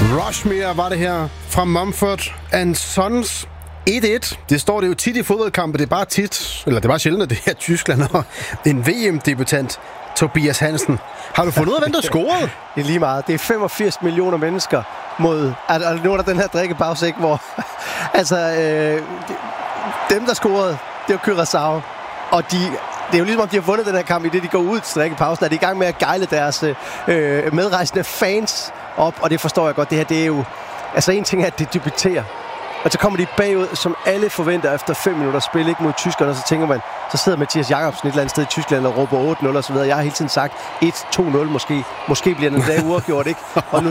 Rushmere var det her fra Mumford & Sons. 1-1. Det står det jo tit i fodboldkampe. Det er bare sjældent, at det er Tyskland og en VM-debutant, Tobias Hansen. Har du fundet ud af, hvem der scorede? Det er lige meget. Det er 85 millioner mennesker mod... Nu er der den her drikkepause, ikke? Hvor... dem, der scorede, det var Curaçao. Og det er jo ligesom, om de har vundet den her kamp, i det de går ud til drikkepausen. Er de i gang med at gejle deres medrejsende fans op, og det forstår jeg godt. Det her, det er jo... Altså, en ting er, at det debuterer. Og så kommer de bagud, som alle forventer efter 5 minutter spil, ikke mod tyskerne, og så tænker man, så sidder Mathias Jacobsen et eller andet sted i Tyskland og råber 8-0 og så videre. Jeg har hele tiden sagt 1-2-0 måske. Måske bliver den dag uafgjort, ikke?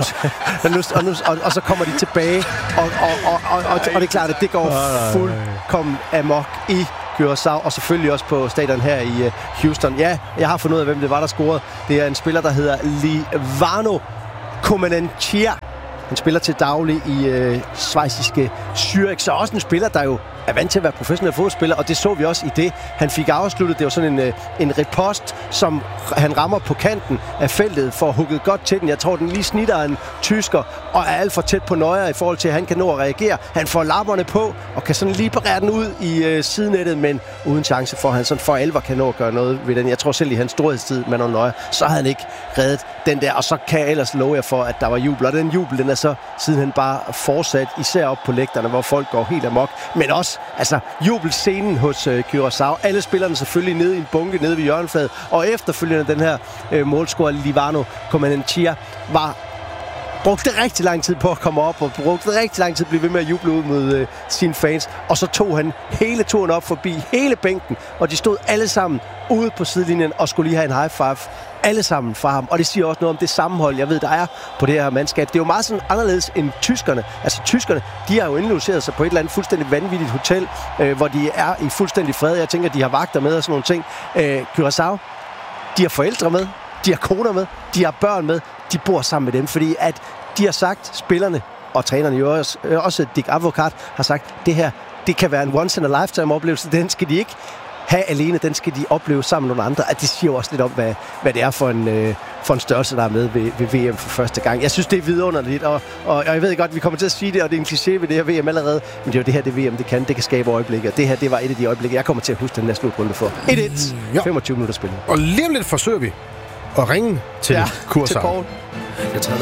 Og så kommer de tilbage, og det er klart, at det går fuldkommen amok i Curaçao, og selvfølgelig også på stadion her i Houston. Ja, jeg har fundet ud af, hvem det var, der scorede. Det er en spiller, der hedder Livano Comenencia. Han spiller til daglig i schweiziske Zürich, så også en spiller, der jo er vant til at være professionel fodboldspiller, og det så vi også i det. Han fik afsluttet, det var sådan en ripost, som han rammer på kanten af feltet for at hugget godt til den. Jeg tror, den lige snitter en tysker, og er alt for tæt på Neuer i forhold til, at han kan nå at reagere. Han får lapperne på, og kan sådan lige parere den ud i sidenettet, men uden chance for, at han sådan for alvor kan nå at gøre noget ved den. Jeg tror selv i hans storhedstid, Manuel Neuer, så havde han ikke reddet den der, og så kan jeg ellers love jer for, at der var jubel. Og den jubel, den er så sidenhen bare fortsat, især op på lægterne, hvor folk går helt amok, men også jubelscenen hos Curaçao. Alle spillerne selvfølgelig nede i en bunke nede ved hjørnefladet, og efterfølgende den her målscorer Livano Comenencia brugte rigtig lang tid på at komme op, og brugte rigtig lang tid at blive ved med at juble ud mod sine fans, og så tog han hele turen op forbi hele bænken, og de stod alle sammen ude på sidelinjen og skulle lige have en high five. Alle sammen fra ham, og det siger også noget om det sammenhold, jeg ved, der er på det her mandskab. Det er jo meget sådan anderledes end tyskerne. Altså tyskerne, de har jo indlogeret sig på et eller andet fuldstændig vanvittigt hotel, hvor de er i fuldstændig fred. Jeg tænker, de har vagter med og sådan nogle ting. Curaçao, de har forældre med, de har koner med, de har børn med, de bor sammen med dem, fordi at de har sagt, spillerne og trænerne jo også Dick Advocaat har sagt, det her, det kan være en once in a lifetime oplevelse, den skal de ikke have alene, den skal de opleve sammen med nogle andre. At det siger jo også lidt om, hvad det er for en størrelse, der er med ved VM for første gang. Jeg synes, det er vidunderligt, og jeg ved godt, vi kommer til at sige det, og det er en kliché ved det her VM allerede, men det er jo det her, det VM, det kan skabe øjeblikke, og det her, det var et af de øjeblikke, jeg kommer til at huske den her slutrunde for. 1-1, 25 minutter spillet. Og lige om lidt forsøger vi at ringe til Curaçao. Til Paul.